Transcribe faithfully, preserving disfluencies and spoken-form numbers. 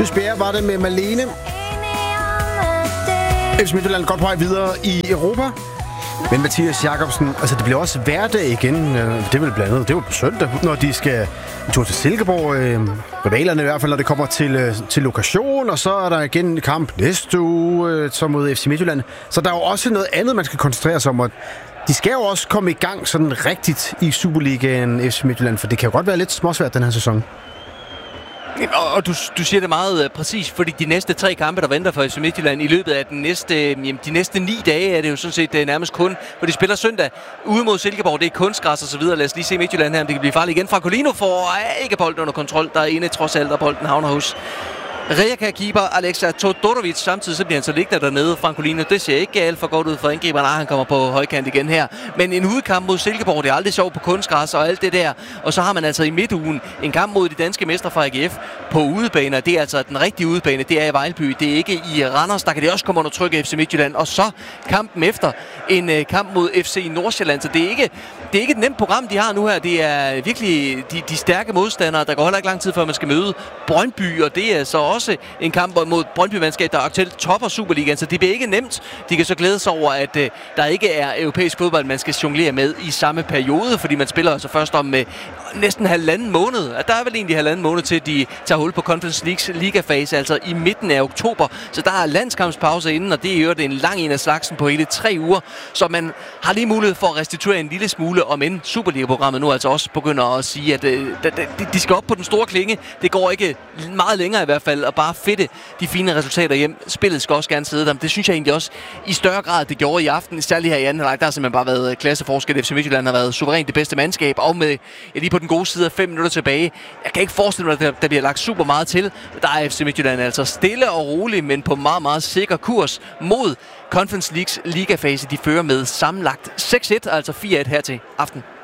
Søsbjerg var det med Malene. F C Midtjylland godt på vej videre i Europa. Men Mathias Jakobsen, altså det bliver også hverdag igen. Det er vel blandt andet, det er jo på søndag, når de skal en tur til Silkeborg. Øh, rivalerne i hvert fald, når det kommer til, til lokation. Og så er der igen kamp næste uge, øh, så mod F C Midtjylland. Så der er jo også noget andet, man skal koncentrere sig om. Og de skal jo også komme i gang sådan rigtigt i Superligaen F C Midtjylland, for det kan jo godt være lidt småsvært den her sæson. Og, og du, du siger det meget uh, præcis, fordi de næste tre kampe, der venter for F C Midtjylland i løbet af den næste, jamen, de næste ni dage, er det jo sådan set uh, nærmest kun, hvor de spiller søndag ude mod Silkeborg, det er kunstgræs og så videre. Lad os lige se Midtjylland her, om det kan blive farligt igen. Francolino får uh, ikke bolden under kontrol, der er inde trods alt, og bolden havner hos Rijeka-keeper Alexa Todorovic. Samtidig så bliver han så liggende dernede. Francolino, det ser ikke alt for godt ud for angriberen. Han kommer på højkant igen her. Men en udkamp mod Silkeborg, det er aldrig sjovt på kunstgræs og alt det der. Og så har man altså i midtugen en kamp mod de danske mestre fra A G F på udebane. Det er altså den rigtige udebane. Det er i Vejlby. Det er ikke i Randers. Der kan det også komme under tryk af F C Midtjylland. Og så kampen efter en uh, kamp mod F C Nordsjælland. Så det er ikke, det er ikke et nemt program, de har nu her. Det er virkelig de, de stærke modstandere. Der går heller ikke lang tid før man skal møde Brøndby. Og det er så også en kamp mod Brøndby-mandskab, der aktuelt topper Superligaen, så det bliver ikke nemt. De kan så glæde sig over, at uh, der ikke er europæisk fodbold, man skal jonglere med i samme periode, fordi man spiller altså først om uh, næsten halvanden måned. Der er vel egentlig halvanden måned til, de tager hul på Conference Leagues ligafase, altså i midten af oktober. Så der er landskampspause inden, og det er jo en lang en af slagsen på hele tre uger, så man har lige mulighed for at restituere en lille smule, om end Superliga-programmet nu altså også begynder at sige, at uh, de skal op på den store klinge. Det går ikke meget længere i hvert fald, og bare fedte de fine resultater hjem. Spillet skal også gerne sidde der. Det synes jeg egentlig også i større grad, det gjorde i aften. Særligt her i anden halvleg. Der har simpelthen bare været klasseforskel. F C Midtjylland har været suverænt det bedste mandskab. Og med ja, lige på den gode side af fem minutter tilbage. Jeg kan ikke forestille mig, at der bliver lagt super meget til. Der er F C Midtjylland altså stille og rolig, men på meget, meget sikker kurs mod Conference Leagues ligafase. De fører med sammenlagt seks et, altså fire et her til aften.